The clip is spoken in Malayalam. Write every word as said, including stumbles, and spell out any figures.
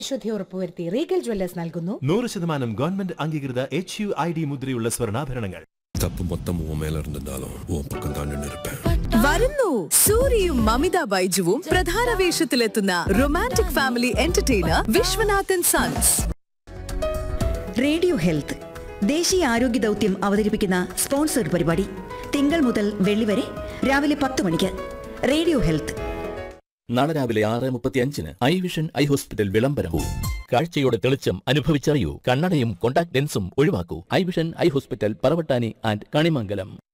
ശുദ്ധി ഉറപ്പുവരുത്തി റീഗൽ ജ്വല്ലേഴ്സ് നൽകുന്നു നൂറ് ശതമാനം ഗവൺമെന്റ് അംഗീകൃത എച്ച് യു ഐ ഡി മുദ്രയുള്ള സ്വർണ്ണാഭരണങ്ങൾ. തപ്പ് മൊത്തം മേല ഇരുന്നാലും ഓ പക്കം താണ്ടിരുപ്പേൻ. വരുന്നു സൂര്യയും മമിത ബൈജുവും പ്രധാന വേഷത്തിലെത്തുന്ന romantic family entertainer Viswanathan sons. Radio health ദേശീയ ആരോഗ്യ ദൗത്യം അവതരിപ്പിക്കുന്ന സ്പോൺസർഡ് പരിപാടി തിങ്കൾ മുതൽ വെള്ളി വരെ രാവിലെ പത്ത് മണിക്ക്. റേഡിയോ ഹെൽത്ത് നാളെ രാവിലെ ആറ് മുപ്പത്തി അഞ്ചിന് ഐ വിഷൻ ഐ ഹോസ്പിറ്റൽ വിളംബരവും. കാഴ്ചയുടെ തെളിച്ചം അനുഭവിച്ചറിയൂ. കണ്ണടയും contact ലെൻസും ഒഴിവാക്കൂ. I vision eye hospital, Paravattani and Kanimangalam.